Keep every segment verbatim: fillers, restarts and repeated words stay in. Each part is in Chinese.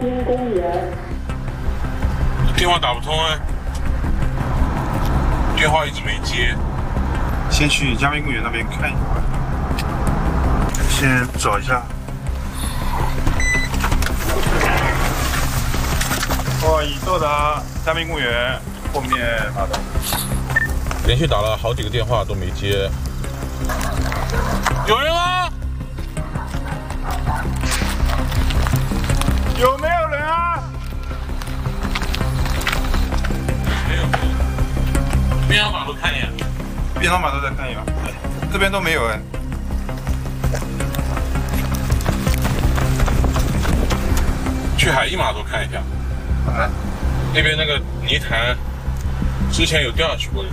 滨公园。 电话打不通哎，电话一直没接。 先去嘉宾公园那边看一会儿，先找一下。哦，已到达嘉宾公园后面码头。 连续打了好几个电话都没接。有人吗？ 有没有人啊？ 没有。边上码头看一眼。 边上码头再看一眼。这边都没有哎。 去海逸码头看一下。 啊。 那边那个泥潭，之前有掉下去过的。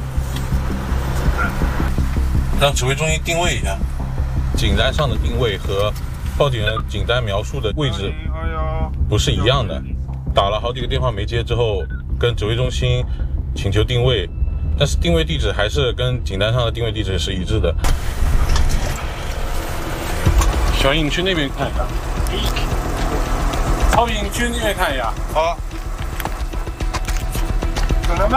让指挥中心定位一下，警单上的定位和报警人警单描述的位置不是一样的。打了好几个电话没接之后，跟指挥中心请求定位，但是定位地址还是跟警单上的定位地址是一致的。小颖，你去那边看一下。曹颖，你去那边看一下。 好。有人吗？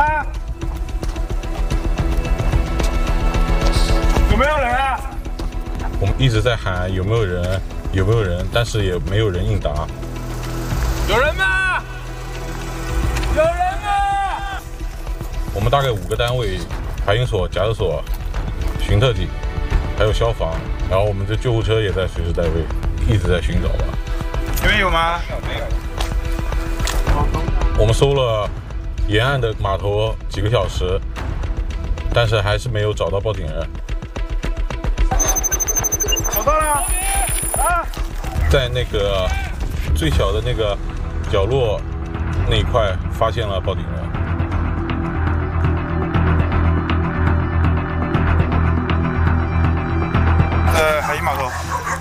有没有人啊？ 我们一直在喊有没有人，有没有人，但是也没有人应答。 有人吗？有人吗？ 我们大概五个单位，排云所、甲子所、巡特警，还有消防，然后我们这救护车也在随时待位，一直在寻找吧。 这边有吗？没有。 我们搜了沿岸的码头几个小时，但是还是没有找到报警人。 找到了啊！ 在那个最小的那个角落那一块发现了报警人。 呃，海逸码头。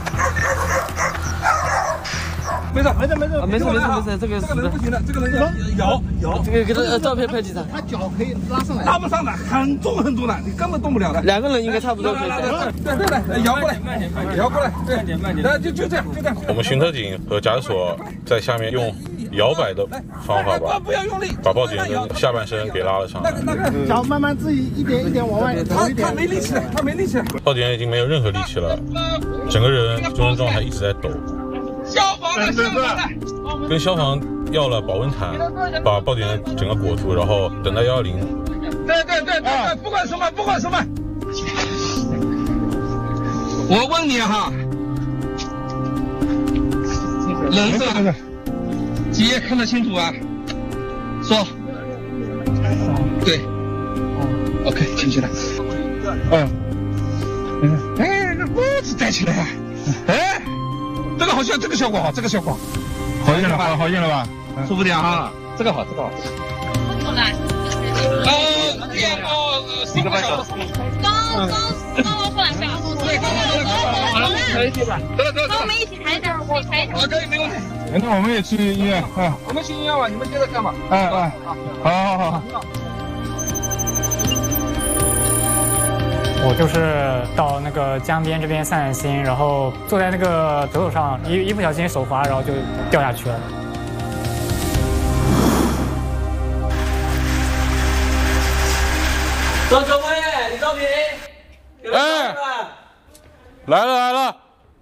没事，没事，没事， 没事，没事，没事，这个这个人不行了，这个人有有， 这个给他照片拍几张。 他脚可以拉上来，拉不上来，很重很重的，你根本动不了的。 两个人应该差不多可以。 对对对，摇过来，慢点，慢点，摇过来，慢点，慢点，来就就这样，就这样。 我们巡特警和甲子所在下面用摇摆的方法吧， 不要用力， 把报警人的下半身给拉了上来。 那个脚慢慢自己一点一点往外他他没力气了，他没力气了。 报警人已经没有任何力气了，整个人精神状态一直在抖。 消防的，消防的。 跟消防要了保温毯，把报警人整个裹住，然后等待幺幺零。 对对对对，不管什么，不管什么。我问你哈，人色几页看得清楚啊？说。对。OK， 进去了。嗯。嗯。哎，这帽子戴起来啊！哎，这个好像这个效果好，这个效果好一点了吧？好一点了吧？ 舒服点啊！这个好，这个好。呃，两个一个半小时。 刚刚刚刚换下。好了，可以去吧。走了走了。跟我们一起抬着，可以抬着。 好，可以，没问题。 那我们也去医院啊。 我们去医院吧，你们接着看吧。 哎哎，好好好好。 我就是到那个江边这边散散心，然后坐在那个走走上，一一不小心手滑，然后就掉下去了。 周周辉，李昭平， 哎，来了来了。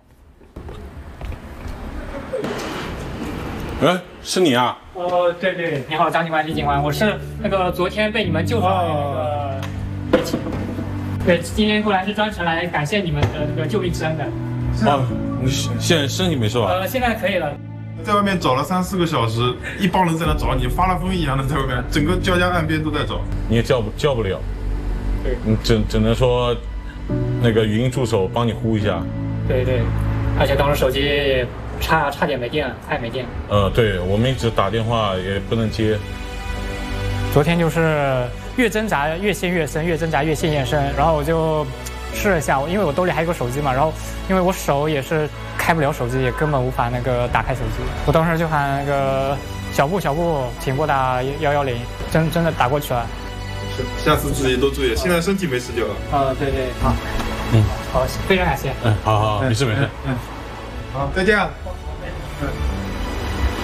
哎，是你啊？ 哦，对对，你好，张警官、李警官，我是那个昨天被你们救出来的那个叶青。对，今天过来是专程来感谢你们的那个救命之恩的。 哦，你现在身体没事吧？ 呃，现在可以了。 在外面找了三四个小时，一帮人在那找你，发了疯一样的在外面，整个焦家岸边都在找。 你也叫不叫不了， 对， 你只只能说那个语音助手帮你呼一下。 对对，而且当时手机也差差点没电了，快没电了。 呃，对，我们一直打电话也不能接。 昨天就是越挣扎越陷越深，越挣扎越陷越深。然后我就试了一下，因为我兜里还有个手机嘛，然后因为我手也是开不了手机，也根本无法那个打开手机。我当时就喊那个小布小布，请拨打幺幺零，真真的打过去了。 是，下次自己多注意。现在身体没事就好。 呃，对对，好， 嗯， 好，非常感谢。 嗯，好好，没事没事。 嗯，好，再见。嗯。